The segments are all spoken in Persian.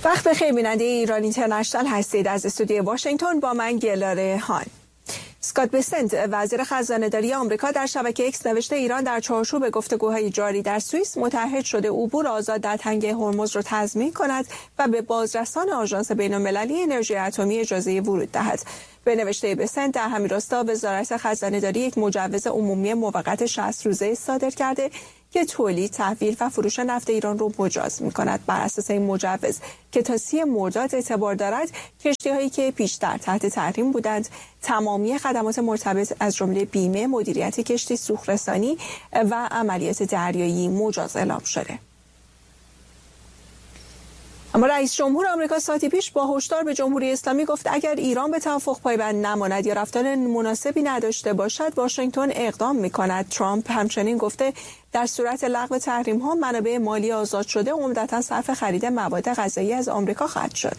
وقت بخیر بیننده ایران اینترنشنال هستید. از استودیو واشنگتن با من گلاره هان. اسکات بسنت وزیر خزانه‌داری آمریکا در شبکه اکس نوشته ایران در چارچوب گفتگوهای جاری در سوئیس متعهد شده عبور آزاد در تنگه هرمز را تضمین کند و به بازرسان آژانس بین‌المللی انرژی اتمی اجازه ورود دهد. به نوشته بسنت در همین راستا وزارت خزانه‌داری یک مجوز عمومی موقت 60 روزه صادر کرده که تولید، تحویل و فروش نفت ایران رو مجاز می‌کند. بر اساس این مجوز که تا 30 مرداد اعتبار دارد، کشتی‌هایی که پیشتر تحت تحریم بودند تمامی خدمات مرتبط از جمله بیمه، مدیریت کشتی، سوخت‌رسانی و عملیات دریایی مجاز اعلام شده. اما رئیس جمهور آمریکا ساعتی پیش با هشدار به جمهوری اسلامی گفت اگر ایران به توافق پایبند نماند یا رفتار مناسبی نداشته باشد واشنگتن اقدام می‌کند. ترامپ همچنین گفته در صورت لغو تحریم‌ها منابع مالی آزاد شده عمدتاً صرف خرید مواد غذایی از آمریکا خواهد شد.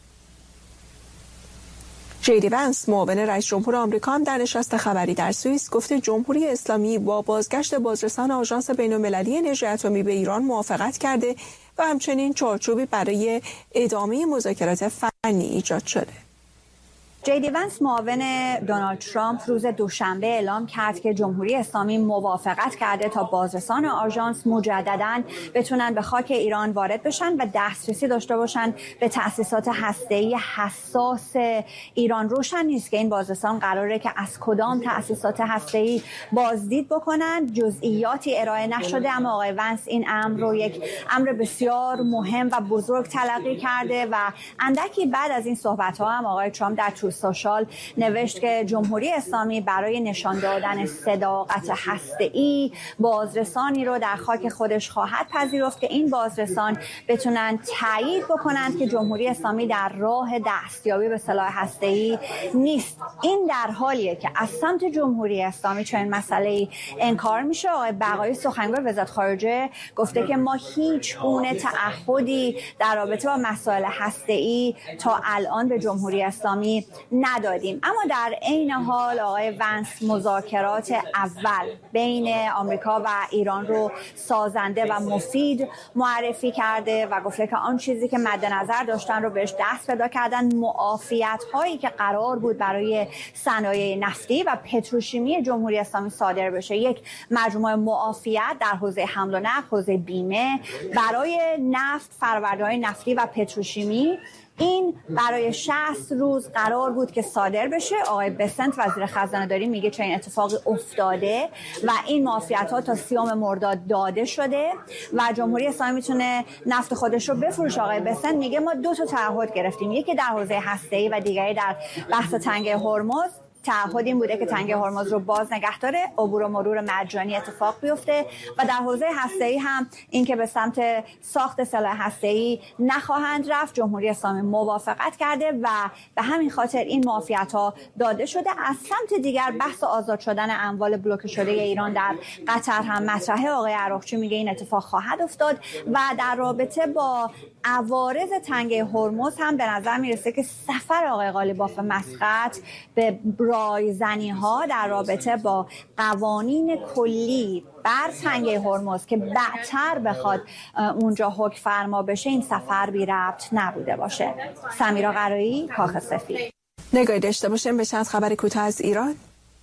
جی دی ونس معاون رئیس جمهور آمریکا هم در نشست خبری در سوئیس گفته جمهوری اسلامی با بازگشت بازرسان آژانس بین‌المللی انرژی اتمی به ایران موافقت کرده و همچنین چارچوبی برای ادامه مذاکرات فنی ایجاد شده. جی دی ونس معاون دونالد ترامپ روز دوشنبه اعلام کرد که جمهوری اسلامی موافقت کرده تا بازرسان آژانس مجدداً بتونن به خاک ایران وارد بشن و دسترسی داشته باشن به تأسیسات هسته‌ای حساس ایران. روشن نیست که این بازرسان قراره که از کدام تأسیسات هسته‌ای بازدید بکنن. جزئیاتی ارائه نشده، اما آقای ونس این امر رو یک امر بسیار مهم و بزرگ تلقی کرده و اندکی بعد از این صحبت‌ها هم آقای ترامپ در سوشال نوشت که جمهوری اسلامی برای نشان دادن صداقت هسته‌ای بازرسانی رو در خاک خودش خواهد پذیرفت که این بازرسان بتونن تایید بکنند که جمهوری اسلامی در راه دستیابی به سلاح هسته‌ای نیست. این در حالیه که از سمت جمهوری اسلامی چنین مسئله‌ای انکار میشه. آقای بقایی سخنگوی وزارت خارجه گفته که ما هیچ گونه تعهدی در رابطه با مسائل هسته‌ای تا الان به جمهوری اسلامی ندادیم. اما در عین حال آقای ونس مذاکرات اول بین آمریکا و ایران رو سازنده و مفید معرفی کرده و گفته که آن چیزی که مد نظر داشتن رو بهش دست پیدا کردن. معافیت هایی که قرار بود برای صنایع نفتی و پتروشیمی جمهوری اسلامی صادر بشه، یک مجموعه معافیت در حوزه حمل و نقل، حوزه بیمه برای نفت، فرآورده‌های نفتی و پتروشیمی، این برای 60 روز قرار بود که صادر بشه. آقای بسنت وزیر خزانه‌داری میگه چنین اتفاقی افتاده و این معافیت‌ها تا 30 مرداد داده شده و جمهوری اسلامی میتونه نفت خودش رو بفروشه. آقای بسنت میگه ما 2 تا تعهد گرفتیم، یکی در حوزه هسته‌ای و دیگری در بحث تنگه هرمز. تعهد این بوده که تنگه هرمز رو باز نگه داره، عبور و مرور مجانی اتفاق بیفته و در حوزه هسته‌ای هم این که به سمت ساخت سلاح هسته‌ای نخواهند رفت. جمهوری اسلامی موافقت کرده و به همین خاطر این معافیت‌ها داده شده. از سمت دیگر بحث آزاد شدن اموال بلوکه شده ایران در قطر هم مطرحه. آقای عراقچی میگه این اتفاق خواهد افتاد و در رابطه با عوارض تنگه هرمز هم به نظر میرسه که سفر آقای غالیباف مسقط به رایزنی ها در رابطه با قوانین کلی بر تنگه هرمز که بعدتر بخواد اونجا حکم فرما بشه، این سفر بی ربط نبوده باشه. سمیرا قرایی، کاخ سفید. نگاهی داشته باشیم به چند خبر کوتاه از ایران.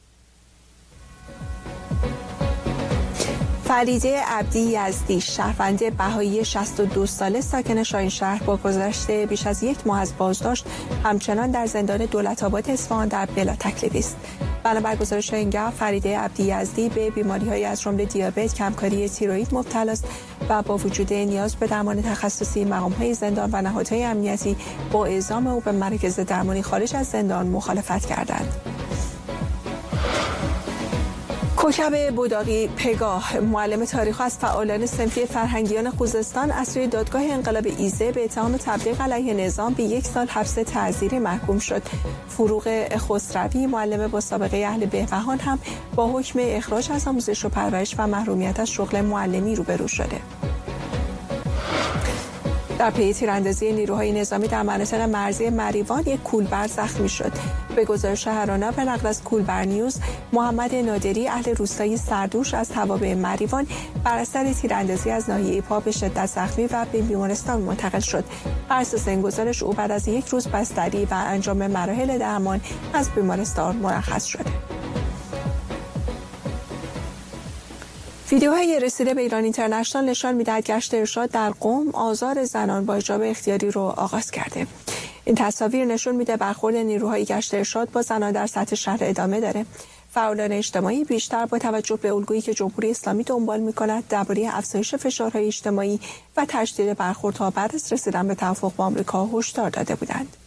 فریده عبدی یزدی، شهروند بهایی 62 ساله ساکن شاهینشهر، با گذشت بیش از 1 ماه از بازداشت همچنان در زندان دولت‌آباد اصفهان در بلا تکلیفی است. بنابر گزارش اینگاه فریده عبدی یزدی به بیماری‌های از جمله دیابت، کمکاری تیروئید مبتلا است و با وجود نیاز به درمان تخصصی مقام‌های زندان و نهادهای امنیتی با اعزام او به مرکز درمانی خارج از زندان مخالفت کردند. کوکب بوداقی پگاه، معلم تاریخ از فعالان صنفی فرهنگیان خوزستان، از سوی دادگاه انقلاب ایزه به اتهام تبلیغ علیه نظام به 1 سال حبس تعزیری محکوم شد. فروغ خسروی، معلم با سابقه اهل بهبهان، هم با حکم اخراج از آموزش و پرورش و محرومیت از شغل معلمی روبرو شده. در پی تیراندازی نیروهای نظامی در مناطق مرزی مریوان یک کولبر زخمی شد. به گزارش هرانا به نقل از کولبر نیوز، محمد نادری اهل روستای سردوش از توابع مریوان بر اثر تیراندازی از ناحیه پا به شدت زخمی و به بیمارستان منتقل شد. بر اساس این گزارش او بعد از یک روز بستری و انجام مراحل درمان از بیمارستان مرخص شده. ویدیوهای رسیده به ایران اینترنشنال نشان می‌دهد گشت ارشاد در قم آزار زنان با حجاب اختیاری رو آغاز کرده. این تصاویر نشون میده برخورد نیروهای گشت ارشاد با زنان در سطح شهر ادامه داره. فعالان اجتماعی بیشتر با توجه به الگویی که جمهوری اسلامی دنبال می‌کند درباره افزایش فشارهای اجتماعی و تشدید برخوردها بعد از رسیدن به توافق با آمریکا هشدار داده بودند.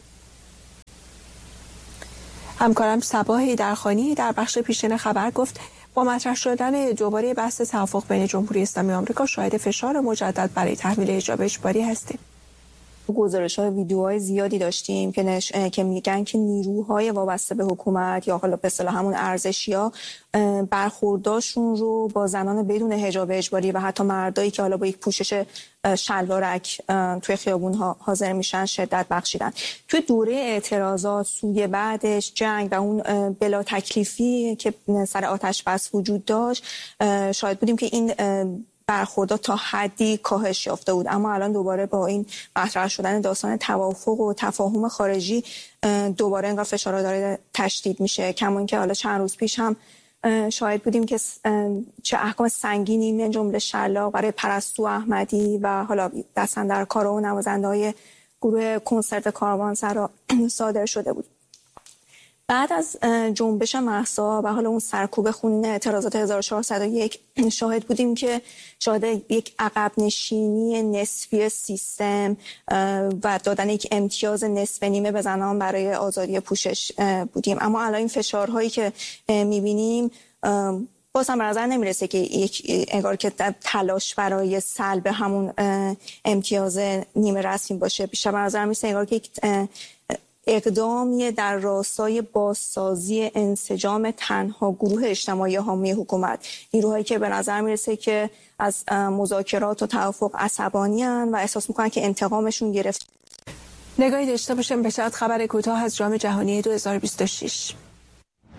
همکارم صباح ایدرخانی در بخش پیشین خبر گفت با مطرح شدن دوباره بحث توافق بین جمهوری اسلامی و آمریکا شاهد فشار مجدد برای تحمیل حجاب اجباری هستیم. گزارش‌های ویدیوهای زیادی داشتیم که میگن که نیروهای وابسته به حکومت یا حالا به اصطلاح همون ارزشی‌ها برخورداشون رو با زنان بدون حجاب اجباری و حتی مردایی که حالا با یک پوشش شلوارک توی خیابون‌ها حاضر میشن شدت بخشیدن. توی دوره اعتراضات سوی بعدش جنگ و اون بلا تکلیفی که سر آتش بس وجود داشت شاهد بودیم که این برخوردات تا حدی کاهش یافته بود، اما الان دوباره با این مطرح شدن داستان توافق و تفاهم خارجی دوباره انگار فشارها داره تشدید میشه. کما اینکه حالا چند روز پیش هم شاهد بودیم که چه احکام سنگینی من جمله شلاق برای پرستو احمدی و حالا دست‌اندرکار و نوازنده‌های گروه کنسرت کاروانسرا صادر شده بود. بعد از جنبش مهسا و حالا اون سرکوب خونین اعتراضات 1401 شاهد بودیم که شاهد یک عقب نشینی نسبی سیستم و دادن یک امتیاز نصف نیمه به زنان برای آزادی پوشش بودیم. اما الان این فشارهایی که می‌بینیم باز هم به نظر نمیرسه که انگار که تلاش برای سلب همون امتیاز نیمه رسمی باشه. بیشتر به نظر میرسه انگار که یک اقدامی در راستای بازسازی انسجام تنها گروه اجتماعی حامی حکومت، نیروهایی که به نظر میرسه که از مذاکرات و توافق عصبانی هستند و احساس میکنن که انتقامشون گرفت. نگاهی داشته باشیم به خبر کوتاه از جام جهانی 2026.